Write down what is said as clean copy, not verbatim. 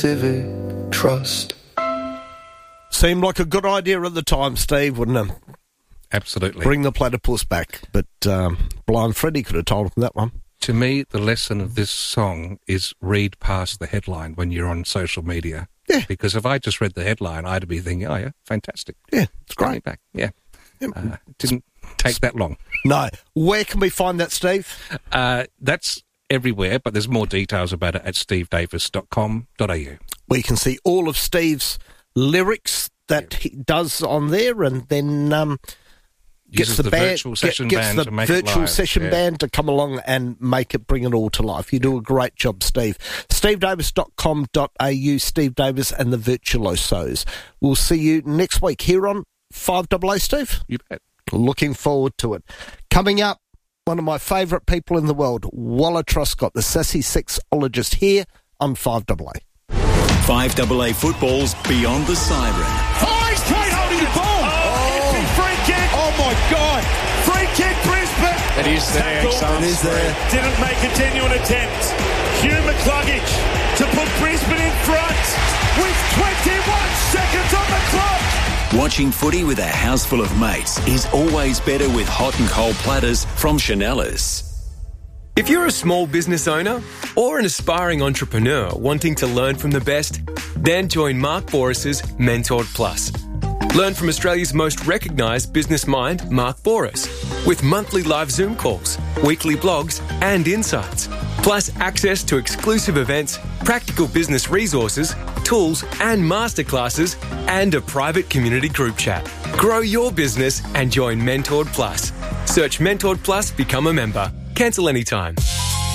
civic trust. Seemed like a good idea at the time, Steve, wouldn't it? Absolutely. Bring the platypus back. But Blind Freddie could have told him that one. To me, the lesson of this song is read past the headline when you're on social media. Yeah. Because if I just read the headline, I'd be thinking, oh, yeah, fantastic. Yeah, it's Bring great. it back. Yeah. It didn't take that long. No. Where can we find that, Steve? That's everywhere, but there's more details about it at stevedavis.com.au. Where you can see all of Steve's lyrics that he does on there, and then gets the band, virtual session gets band the to make it virtual live. session band to come along and bring it all to life. You do a great job, Steve. stevedavis.com.au, Steve Davis and the Virtuosos. We'll see you next week here on 5AA, Steve. You bet. Looking forward to it. Coming up, one of my favourite people in the world, Walla Truscott, the sassy sexologist, here on 5AA. 5AA football's Beyond the Siren. Oh, he's straight holding the ball. Empty free kick. Oh, my God. Free kick, Brisbane. It is there. It is there. Didn't make a genuine attempt. Hugh McCluggage to put Brisbane in front with 21 seconds on the clock. Watching footy with a house full of mates is always better with hot and cold platters from Chanellas. If you're a small business owner or an aspiring entrepreneur wanting to learn from the best, then join Mark Boris's Mentored Plus. Learn from Australia's most recognised business mind, Mark Boris, with monthly live Zoom calls, weekly blogs and insights, plus access to exclusive events, practical business resources, tools and masterclasses, and a private community group chat. Grow your business and join Mentored Plus. Search Mentored Plus, become a member. Cancel anytime.